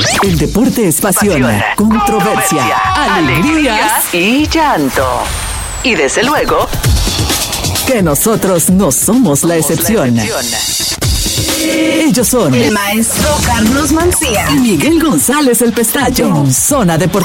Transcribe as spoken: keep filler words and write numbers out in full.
El deporte es pasión, controversia, controversia, alegrías y llanto. Y desde luego, que nosotros no somos la excepción. La excepción. Ellos son el maestro Carlos Mancía y Miguel González el Pestaño. En Zona Deportiva.